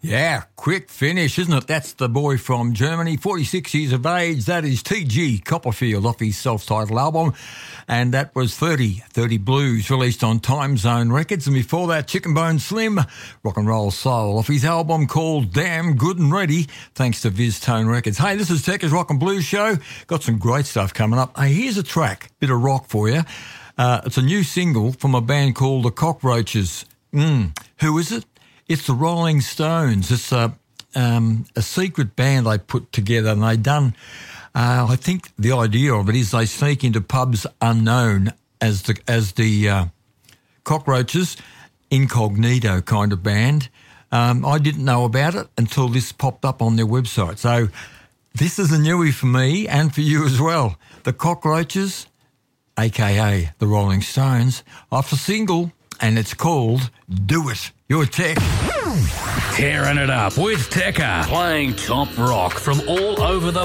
Yeah, quick finish, isn't it? That's the boy from Germany, 46 years of age. That is T.G. Copperfield off his self-titled album. And that was 30 Blues, released on Time Zone Records. And before that, Chicken Bone Slim, Rock and Roll Soul, off his album called Damn Good and Ready, thanks to Viz Tone Records. Hey, this is Tekka's Rock and Blues Show. Got some great stuff coming up. Hey, here's a track, bit of rock for you. It's a new single from a band called The Cockroaches. Who is it? It's the Rolling Stones. It's a secret band they put together, and they done. I think the idea of it is they sneak into pubs unknown as the Cockroaches, incognito kind of band. I didn't know about it until this popped up on their website. So this is a newie for me and for you as well. The Cockroaches, a.k.a. the Rolling Stones, off a single, and it's called Do It. You're Tech. Tearing it up with Tekka. Playing top rock from all over the